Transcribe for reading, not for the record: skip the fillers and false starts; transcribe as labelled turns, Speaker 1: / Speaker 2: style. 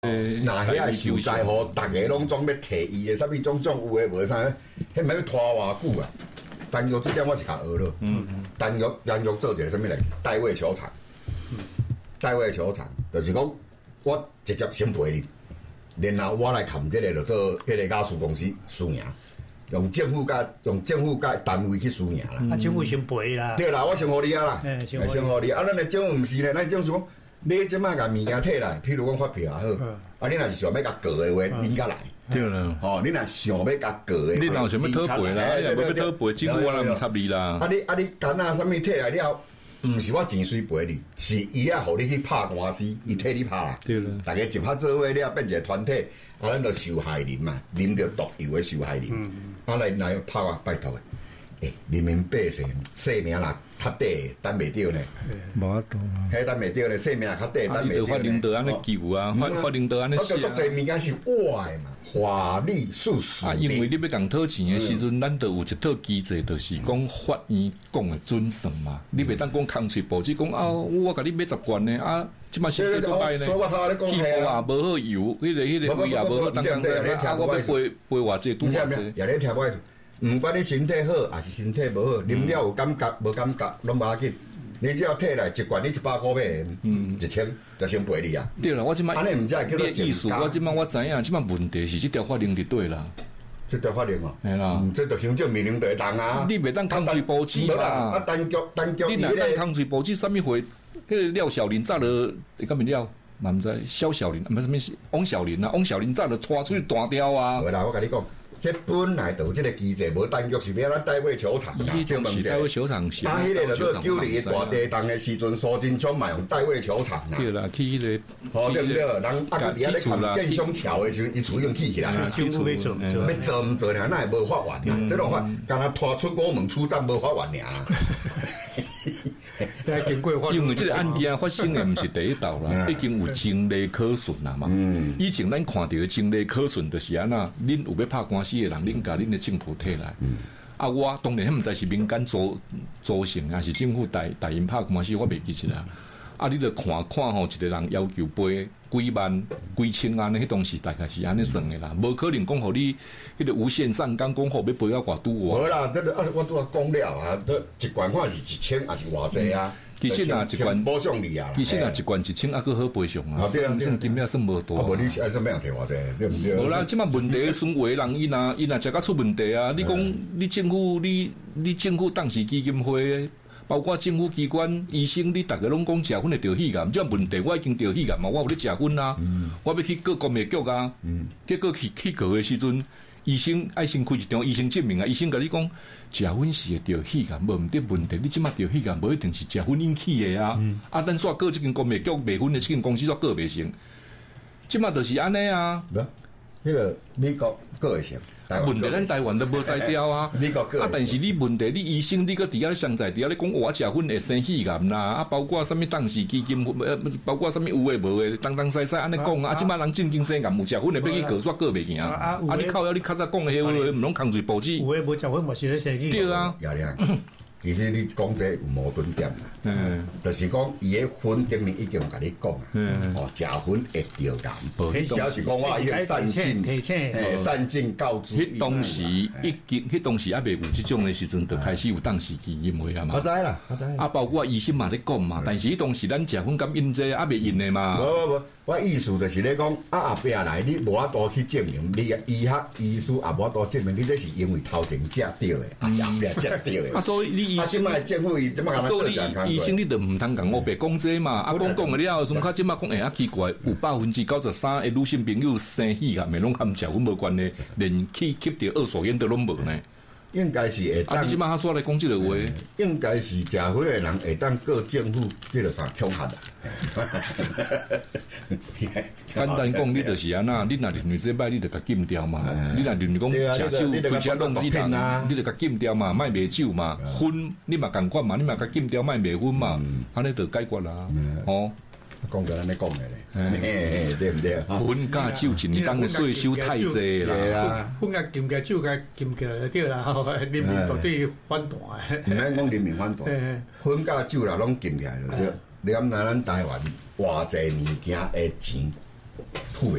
Speaker 1: 那遐受灾户，大家拢总要摕伊的，啥物种有诶无啥，迄咪要拖偌久啊？丹玉这点我是较学咯。丹玉做一个啥物来？代位球场。代位球场就是讲，我直接先赔你，然后我来扛这个，就做迄个家属公司输赢。用政府甲单位去输赢啦。
Speaker 2: 啊，政府先赔啦。
Speaker 1: 对啦，我先互你啊啦，先互你。啊，咱的政府毋是咧，咱政府讲，你即摆甲物件摕来，譬如讲发票也好，啊，你若是想要甲过的话，恁甲来。
Speaker 3: 对啦。
Speaker 1: 哦，你若想要甲过的，
Speaker 3: 你若想要讨赔啦，要讨赔，政府我来毋插你啦。
Speaker 1: 啊你干啊？啥物摕来了？毋是我钱水赔你，是伊啊，互你去拍官司，伊替你拍啦。
Speaker 3: 对啦。
Speaker 1: 大家集合做伙了，变一个团体，啊，咱就受害人嘛，啉着毒油的受害人。啊来拍我，拜托诶，人民百姓性命啦较低，等袂着呢。
Speaker 3: 无法度啊。
Speaker 1: 迄等袂着呢，性命较低，等袂着。
Speaker 3: 法令得安尼救啊，法令得安尼写。
Speaker 1: 我做这物件是我的嘛，法律事实。
Speaker 3: 啊，因为你要共讨钱的时阵，咱就有一套机制，就是讲法院讲的准绳嘛。你袂当讲空嘴报纸讲啊，我甲你买10罐呢啊，即马是叫做歹呢。气锅也无好油，迄个胃也无好，当当在啊，我要赔偌济拄偌济。
Speaker 1: 也咧听我。唔管你身体好，还是身体无好，啉了有感觉无感觉，拢无要紧。你只要摕来一罐，你100块买，1000就先赔你啊。
Speaker 3: 对啦，我即摆
Speaker 1: 安尼唔知叫做
Speaker 3: 意思，我即摆我知影，即摆问题是这条法令伫对啦。
Speaker 1: 这条法令哦，
Speaker 3: 系啦，
Speaker 1: 这就行政命令对当啊。
Speaker 3: 你袂当空嘴报纸嘛？
Speaker 1: 啊，单局，
Speaker 3: 你若当空嘴报纸，啥物会？迄个廖小林早了，讲咩了？嘛唔知肖小林，唔是啥物汪小林啊？汪小林早了拖出去断掉啊！
Speaker 1: 无啦，我甲你讲。这本来就有这个机制，无单局是要咱代位球场啦。
Speaker 3: 是代位球场，
Speaker 1: 啊，迄个就叫你大地动的时阵，苏金昌嘛用代位球场啦。
Speaker 3: 对啦，去迄个，
Speaker 1: 好对不对？人啊，伫遐咧看建商桥的时候，伊厝已经起起来啦。
Speaker 2: 政府要做
Speaker 1: 毋做呢？那也无法完啦。这种法，干那拖出国门出战无法完尔。
Speaker 3: 因为这个案件发生的不是第一道啦，已经有前例可循啦嘛。以前咱看到的前例可循就是安那，恁有要拍官司的人，恁甲恁的政府摕来。啊，我当然毋知是民间组成，还是政府代因拍官司，我袂记起来。啊，你著看吼，一个人要求赔几万、几千安尼，迄当时大概是安尼算的啦，无可能讲互你迄个无限上纲，讲互要赔到偌多啊。
Speaker 1: 无啦，这个我拄啊讲了啊，这一罐看是1000，还是偌济啊？
Speaker 3: 其实啊，一罐
Speaker 1: 补偿你啊，
Speaker 3: 其实啊，一罐1000啊，佫好赔偿啊，算金额算无多。
Speaker 1: 啊，无你按怎么样摕偌济，对不对？
Speaker 3: 无啦，即马问题孙伟人伊若食甲出问题啊，你讲你政府你政府当时基金会。包括政府机关、医生，你大家拢讲食薰会着肺癌，这问题我已经着肺癌嘛，我有咧食薰啊，我要去告公灭局啊，结果去告的时阵，医生爱先开一张医生证明啊，医生甲你讲食薰是会着肺癌，无毋得问题，你即马着肺癌，无一定是食薰引起的啊，啊，咱煞告即间公灭局卖薰的即间公司煞告袂成，即马就是安尼啊。
Speaker 1: 迄个美国告会成。
Speaker 3: 问题咱台湾都无在调啊，啊！但是你问题，你医生你搁伫遐上在伫遐咧讲，我食薰会生肺癌啦，啊，包括什么当时基金，包括什么有诶无诶，东西西安尼讲啊，即摆人正经生癌，有食薰会要去告煞告袂行啊！你靠腰你较早讲诶迄话，毋拢空嘴报纸。
Speaker 2: 有诶无食薰嘛是咧生气。
Speaker 3: 对啊，
Speaker 1: 其实你讲这有矛盾点啦，就是讲伊个薰顶面已经有甲你讲啊，食薰会着癌，表示讲我已经散尽告知。
Speaker 3: 迄当时迄当时还未有即种的时阵，就开始有当时基金会啊嘛。
Speaker 1: 我知啦，
Speaker 3: 啊，包括医生嘛咧讲嘛，但是迄当时咱食薰敢印这还未印的嘛。
Speaker 1: 无，我意思就是咧讲，后壁来你无法度去证明，你医学医师也无法度证明，你这是因为头前食着的，后壁食着的。
Speaker 3: 啊，所以你。
Speaker 1: 啊！即摆政府伊怎么
Speaker 3: 所以医生你就唔通讲我白讲这嘛，啊讲个了，什么较即摆讲啊奇怪，有93%的女性朋友生气啊，咪拢含食薰无关呢，连去吸着二手烟都拢无呢。
Speaker 1: 应该是会当。
Speaker 3: 啊，你即摆他说来讲即个话，
Speaker 1: 应该是食薰的人会当告政府即个啥恐吓啦。
Speaker 3: 简单讲，你就是安那，你若认为这摆你就甲禁掉嘛，你若认为讲食酒开车弄死人，你就甲禁掉嘛，卖卖酒嘛，薰你嘛共款嘛，你嘛甲禁掉卖卖薰嘛，安尼就解决啦，哦。
Speaker 1: 讲个安尼讲的咧，对不对？
Speaker 3: 薰甲酒一年当的税收太济啦，
Speaker 2: 薰甲禁个酒甲禁个对啦，人民绝对反弹的。
Speaker 1: 唔免讲人民反弹，薰甲酒啦拢禁起来了，对。你敢知咱台湾偌济物件的钱？